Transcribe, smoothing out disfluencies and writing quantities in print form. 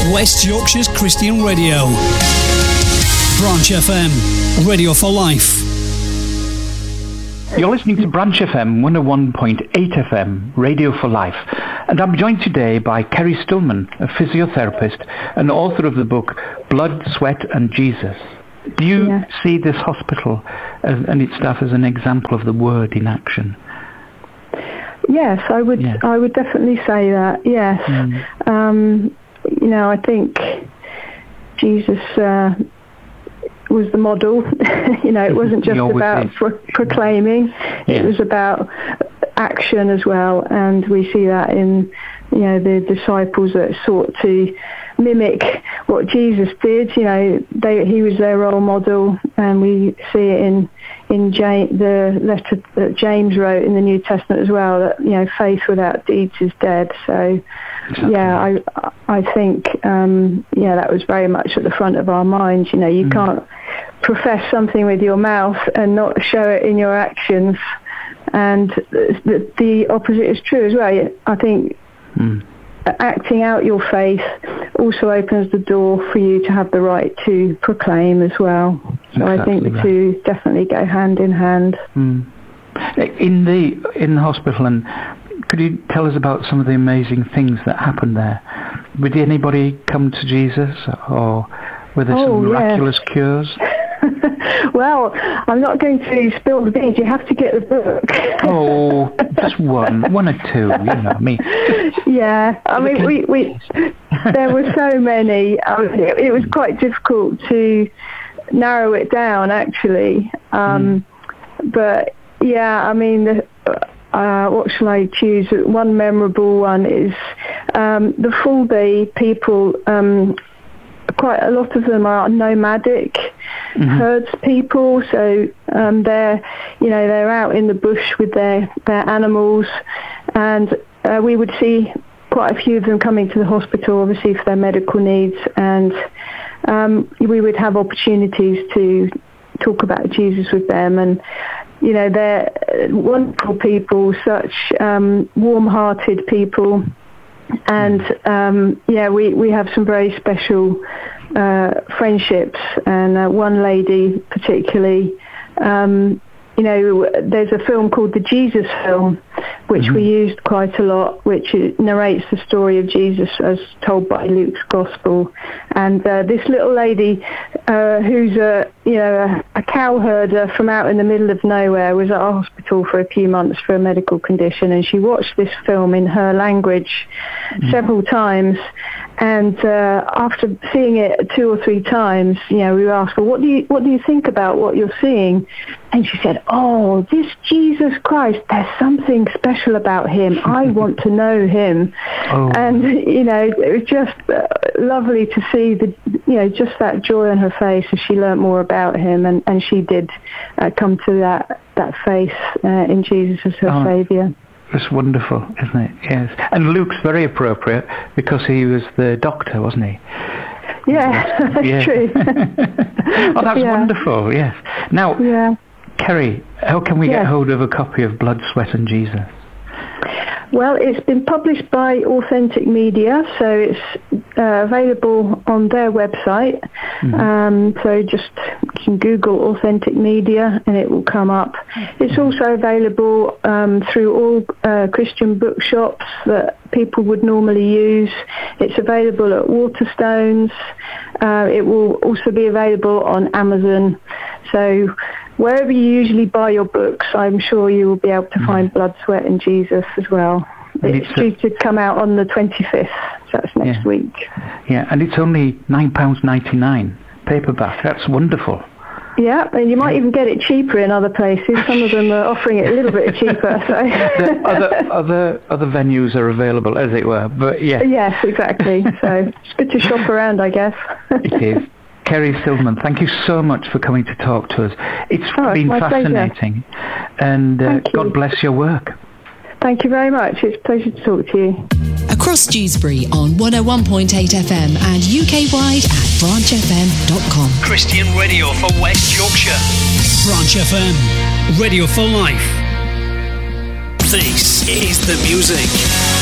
West Yorkshire's Christian Radio. Branch FM, Radio for Life. You're listening to Branch FM 101.8 FM, Radio for Life. And I'm joined today by Kerry Stillman, a physiotherapist and author of the book Blood, Sweat and Jesus. Do you see this hospital and its staff as an example of the word in action? Yes, I would definitely say that, yes. I think Jesus was the model. It wasn't just about proclaiming. It was about action as well, and we see that in the disciples that sought to mimic what Jesus did. He was their role model, and we see it in the letter that James wrote in the New Testament as well, that faith without deeds is dead. So exactly. I think that was very much at the front of our minds. You can't profess something with your mouth and not show it in your actions, and the opposite is true as well. I think acting out your faith also opens the door for you to have the right to proclaim as well. So exactly, I think the two definitely go hand in hand. In the hospital, and could you tell us about some of the amazing things that happened there? Did anybody come to Jesus, or were there some miraculous cures? Well, I'm not going to spill the beans. You have to get the book. Just one or two. Yeah, we there were so many. It was quite difficult to narrow it down, actually. But yeah, what shall I choose? One memorable one is the full day people. Quite a lot of them are nomadic herds people, so they're out in the bush with their animals, and we would see quite a few of them coming to the hospital, obviously for their medical needs, and we would have opportunities to talk about Jesus with them, and they're wonderful people, such warm-hearted people. And we have some very special friendships, and one lady particularly, there's a film called the Jesus Film, which we used quite a lot, which narrates the story of Jesus as told by Luke's Gospel. And this little lady, who's a cow herder from out in the middle of nowhere, was at a hospital for a few months for a medical condition, and she watched this film in her language several times. And after seeing it 2 or 3 times, we were asked, well, what do you think about what you're seeing? And she said, this Jesus Christ, there's something special about him. I want to know him. And, it was just lovely to see just that joy on her face as she learnt more about him. And she did come to that faith in Jesus as her Saviour. It's wonderful, isn't it? Yes. And Luke's very appropriate because he was the doctor, wasn't he? Yeah, that's true. That's wonderful, yes. Now, Kerry, how can we get hold of a copy of Blood, Sweat and Jesus? Well, it's been published by Authentic Media, so it's available on their website. So just you can Google Authentic Media and it will come up. It's also available through all Christian bookshops that people would normally use. It's available at Waterstones. It will also be available on Amazon. So wherever you usually buy your books, I'm sure you will be able to find Blood, Sweat and Jesus as well. It's due to come out on the 25th, so that's next week. Yeah, and it's only £9.99 paperback. That's wonderful. Yeah, and you might even get it cheaper in other places. Some of them are offering it a little bit cheaper. So other venues are available, as it were. But yes, exactly. So it's good to shop around, I guess. It is. Kerry Stillman, thank you so much for coming to talk to us. It's been fascinating, and God bless your work. Thank you very much. It's a pleasure to talk to you. Across Dewsbury on 101.8 FM and UK-wide at branchfm.com. Christian radio for West Yorkshire. Branch FM, Radio for Life. This is the music.